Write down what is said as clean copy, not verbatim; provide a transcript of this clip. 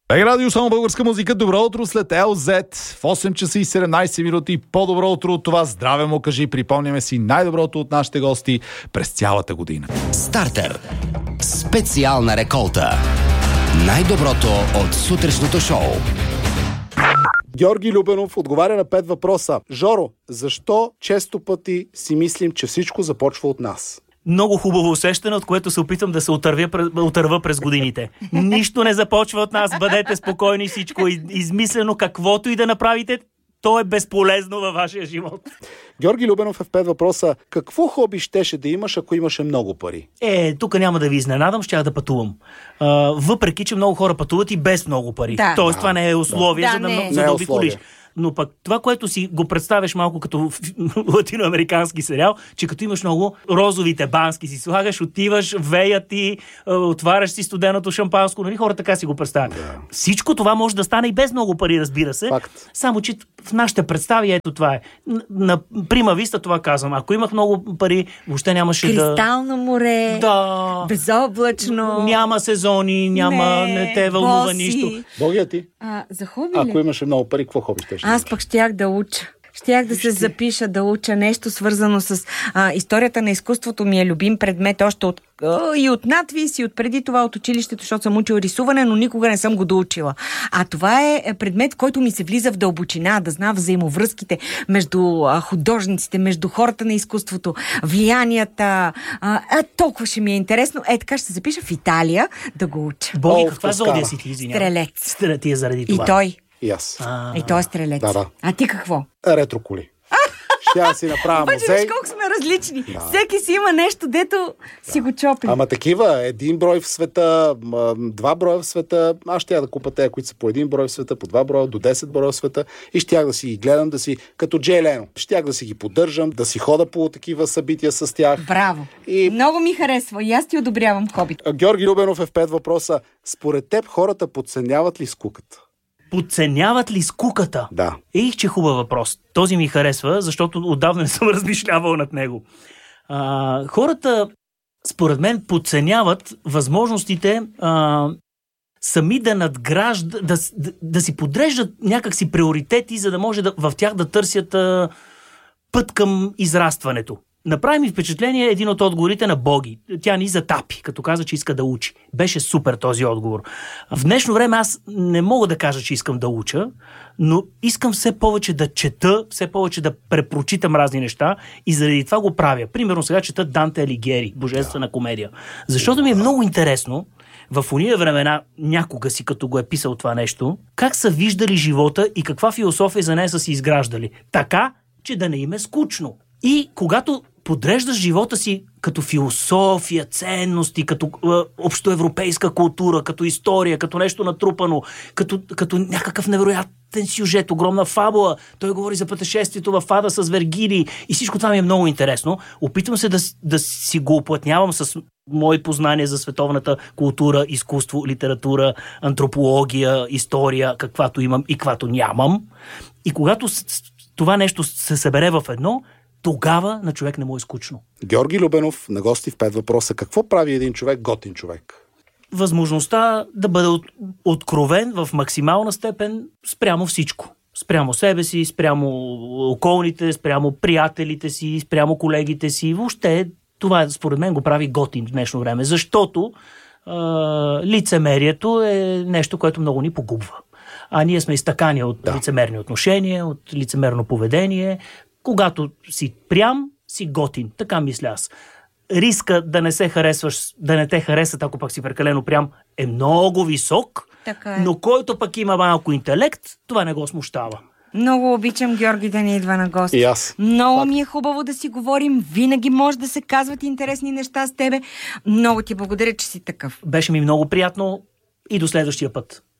Радио само българска музика. Добро утро след LZ в 8 часа и 17 минути. По-добро утро от това. Здраве му кажи. Припомняме си най-доброто от нашите гости през цялата година. Стартер. Специална реколта. Най-доброто от сутрешното шоу. Георги Любенов отговаря на 5 въпроса. Жоро, защо често пъти си мислим, че всичко започва от нас? Много хубаво усещане, от което се опитвам да се отърва през годините. Нищо не започва от нас, бъдете спокойни, всичко измислено, каквото и да направите, то е безполезно във вашия живот. Георги Любенов е в 5 въпроса. Какво хоби щеше да имаш, ако имаше много пари? Тук няма да ви изненадам, щях да пътувам. Въпреки, че много хора пътуват и без много пари. Да. Тоест, това не е условие, за да обиколиш. Но пък това, което си го представяш малко като латиноамерикански сериал, че като имаш много розовите бански си слагаш, отиваш, веят ти, отваряш си студеното шампанско, нали хора така си го представят. Да. Всичко това може да стане и без много пари, разбира се. Факт. Само, че в нашите представи ето това е. На прима виста това казвам. Ако имах много пари, въобще нямаше Кристално море, безоблачно. Няма сезони, не те вълнува нищо. Богия ти? За хоби ли? Ако имаше много пари, какво хоби щеше? Аз пък щях да уча. Щях да се запиша, да уча нещо свързано с историята на изкуството ми е любим предмет още от надвис и от преди това от училището, защото съм учила рисуване, но никога не съм го доучила. А това е предмет, който ми се влиза в дълбочина, да знам взаимовръзките между художниците, между хората на изкуството, влиянията. Толкова ще ми е интересно. Така ще се запиша в Италия да го уча. Боги, каква зодия си ти, извинявам? Стрелец. Ти е заради това. И той. И аз. И той е стрелец. Да. А ти какво? Ретроколи. Ще да си направя музей. Обаче виж колко сме различни. Да. Всеки си има нещо, дето си го чопи. Ама такива, 1 брой в света, 2 броя в света, аз щях да купа тези, които са по 1 брой в света, по 2 броя, до 10 броя в света и щях да си ги гледам, като Джей Лено. Щях да си ги поддържам, да си хода по такива събития с тях. Браво! Много ми харесва и аз ти одобрявам хобито. Георги Любенов е в 5 въпроса. Според теб хората подценяват ли скуката? Подценяват ли скуката? Да. Че хубав въпрос. Този ми харесва, защото отдавна не съм размишлявал над него. Хората, според мен, подценяват възможностите сами да надграждат, да си подреждат някакси приоритети, за да може в тях да търсят път към израстването. Направи ми впечатление един от отговорите на Боги. Тя ни затапи, като каза, че иска да учи. Беше супер този отговор. В днешно време аз не мога да кажа, че искам да уча, но искам все повече да чета, все повече да препрочитам разни неща и заради това го правя. Примерно сега чета Данте Алигиери, Божествена комедия. Защото ми е много интересно в уния времена, някога си като го е писал това нещо, как са виждали живота и каква философия за нея са си изграждали. Така, че да не им е скучно. И когато подреждаш живота си като философия, ценности, като общоевропейска култура, като история, като нещо натрупано, като някакъв невероятен сюжет, огромна фабула. Той говори за пътешествието в Ада с Вергилий и всичко това ми е много интересно. Опитвам се да си го уплътнявам с мои познания за световната култура, изкуство, литература, антропология, история, каквато имам и каквато нямам. И когато това нещо се събере в едно, тогава на човек не му е скучно. Георги Любенов на гости в 5 въпроса. Какво прави един човек готин човек? Възможността да бъде откровен в максимална степен спрямо всичко. Спрямо себе си, спрямо околните, спрямо приятелите си, спрямо колегите си. Въобще това според мен го прави готин в днешно време, защото лицемерието е нещо, което много ни погубва. А ние сме изтъкани от лицемерни отношения, от лицемерно поведение. Когато си прям, си готин. Така мисля аз. Риска да не се харесваш, да не те харесат, ако пък си прекалено прям, е много висок, но който пък има малко интелект, това не го смущава. Много обичам Георги да ни идва на гости. И аз. Много ми е хубаво да си говорим. Винаги може да се казват интересни неща с тебе. Много ти благодаря, че си такъв. Беше ми много приятно и до следващия път.